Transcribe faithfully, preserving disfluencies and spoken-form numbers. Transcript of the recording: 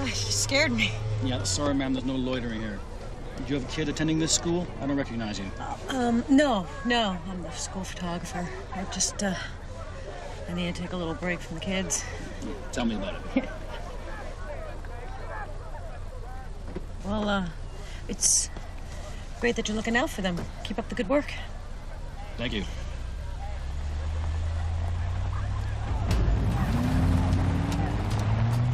you scared me. Yeah, sorry, ma'am, there's no loitering here. Do you have a kid attending this school? I don't recognize you. Um, no, no. I'm the school photographer. I just, uh, I need to take a little break from the kids. Tell me about it. Well, uh, it's great that you're looking out for them. Keep up the good work. Thank you.